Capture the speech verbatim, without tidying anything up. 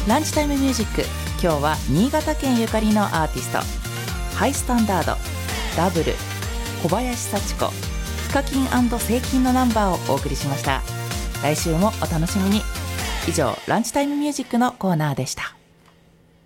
ランチタイムミュージック、今日は新潟県ゆかりのアーティスト、ハイスタンダード、ダブル、小林幸子、ヒカキン&セイキンのナンバーをお送りしました。来週もお楽しみに。以上、ランチタイムミュージックのコーナーでした。